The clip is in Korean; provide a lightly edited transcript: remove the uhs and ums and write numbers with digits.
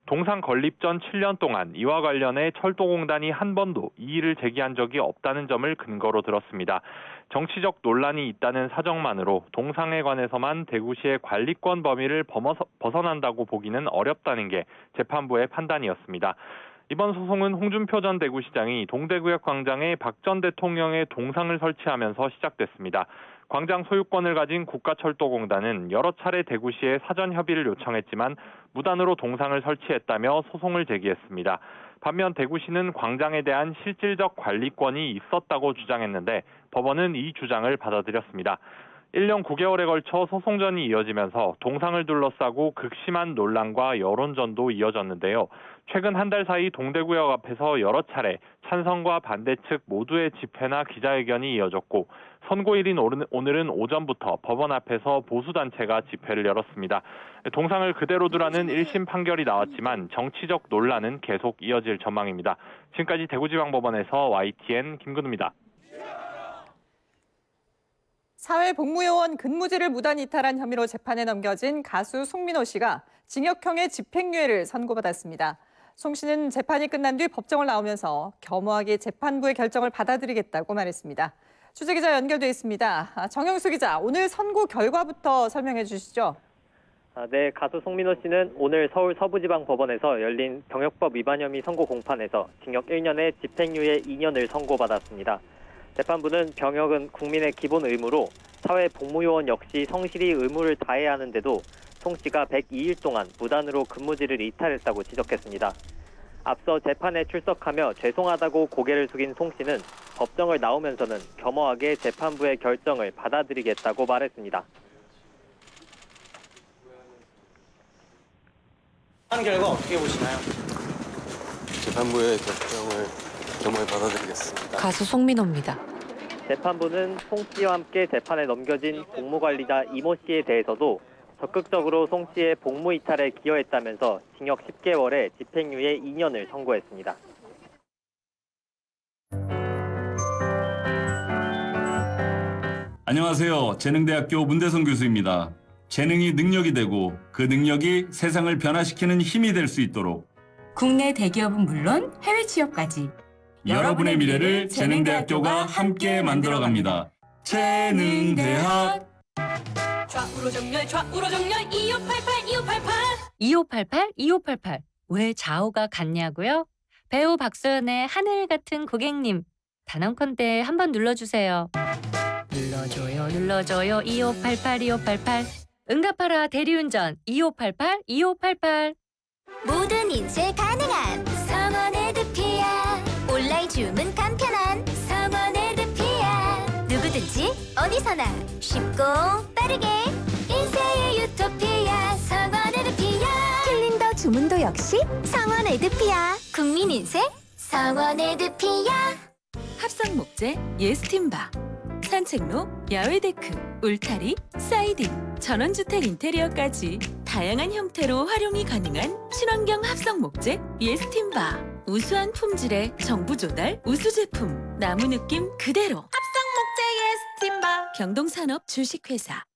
동상 건립 전 7년 동안 이와 관련해 철도공단이 한 번도 이의를 제기한 적이 없다는 점을 근거로 들었습니다. 정치적 논란이 있다는 사정만으로 동상에 관해서만 대구시의 관리권 범위를 벗어난다고 보기는 어렵다는 게 재판부의 판단이었습니다. 이번 소송은 홍준표 전 대구시장이 동대구역 광장에 박 전 대통령의 동상을 설치하면서 시작됐습니다. 광장 소유권을 가진 국가철도공단은 여러 차례 대구시에 사전 협의를 요청했지만 무단으로 동상을 설치했다며 소송을 제기했습니다. 반면 대구시는 광장에 대한 실질적 관리권이 있었다고 주장했는데 법원은 이 주장을 받아들였습니다. 1년 9개월에 걸쳐 소송전이 이어지면서 동상을 둘러싸고 극심한 논란과 여론전도 이어졌는데요. 최근 한 달 사이 동대구역 앞에서 여러 차례 찬성과 반대 측 모두의 집회나 기자회견이 이어졌고 선고일인 오늘은 오전부터 법원 앞에서 보수단체가 집회를 열었습니다. 동상을 그대로 두라는 1심 판결이 나왔지만 정치적 논란은 계속 이어질 전망입니다. 지금까지 대구지방법원에서 YTN 김근우입니다. 사회복무요원 근무지를 무단 이탈한 혐의로 재판에 넘겨진 가수 송민호 씨가 징역형의 집행유예를 선고받았습니다. 송 씨는 재판이 끝난 뒤 법정을 나오면서 겸허하게 재판부의 결정을 받아들이겠다고 말했습니다. 취재기자 연결돼 있습니다. 정영수 기자, 오늘 선고 결과부터 설명해 주시죠. 네, 가수 송민호 씨는 오늘 서울 서부지방법원에서 열린 병역법 위반 혐의 선고 공판에서 징역 1년에 집행유예 2년을 선고받았습니다. 재판부는 병역은 국민의 기본 의무로 사회복무요원 역시 성실히 의무를 다해야 하는데도 송 씨가 102일 동안 무단으로 근무지를 이탈했다고 지적했습니다. 앞서 재판에 출석하며 죄송하다고 고개를 숙인 송 씨는 법정을 나오면서는 겸허하게 재판부의 결정을 받아들이겠다고 말했습니다. 한 결과 어떻게 보시나요? 재판부의 결정을 겸허히 받아들이겠습니다. 가수 송민호입니다. 재판부는 송 씨와 함께 재판에 넘겨진 복무관리자 이모 씨에 대해서도 적극적으로 송 씨의 복무 이탈에 기여했다면서 징역 10개월에 집행유예 2년을 선고했습니다. 안녕하세요. 재능대학교 문대성 교수입니다. 재능이 능력이 되고 그 능력이 세상을 변화시키는 힘이 될 수 있도록 국내 대기업은 물론 해외 취업까지 여러분의 미래를 재능대학교가 함께 만들어갑니다. 재능대학 좌우로 정렬 2588 2588. 왜 좌우가 같냐고요? 배우 박소연의 하늘 같은 고객님. 단언컨대 한번 눌러주세요. 눌러줘요 2588. 응답하라 대리운전 2588. 모든 인쇄 가능한 성원에드피아. 온라인 주문 간편한 성원에드피아. 누구든지 어디서나 쉽고 빠르게 인쇄의 유토피아 성원에드피아. 캘린더 주문도 역시 성원에드피아. 국민인쇄 성원에드피아. 합성 목재 예스팀바, 산책로 야외 데크, 울타리, 사이딩, 전원주택 인테리어까지 다양한 형태로 활용이 가능한 친환경 합성 목재 예스팀바. 우수한 품질의 정부 조달 우수 제품, 나무 느낌 그대로 합성 목재 예스팀바. 경동산업 주식회사.